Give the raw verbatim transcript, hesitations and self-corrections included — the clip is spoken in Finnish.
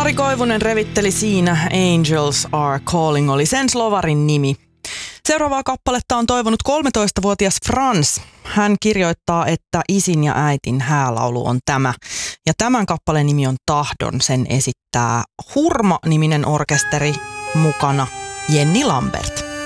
Mari Koivunen revitteli siinä Angels Are Calling, oli sen slovarin nimi. Seuraavaa kappaletta on toivonut kolmetoistavuotias Frans. Hän kirjoittaa, että isin ja äitin häälaulu on tämä. Ja tämän kappaleen nimi on Tahdon. Sen esittää Hurma-niminen orkesteri, mukana Jenni Lambert.